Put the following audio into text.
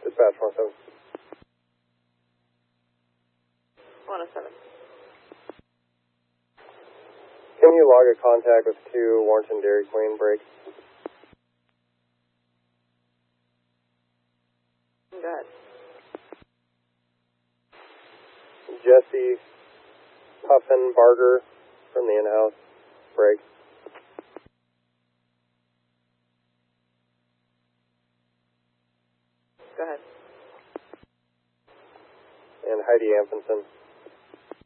Dispatch 107. 107. Can you log a contact with 2 Warrenton Dairy Queen break? Go ahead. Jesse Puffin Barger from the in-house break. Go ahead. And Heidi Amfinson.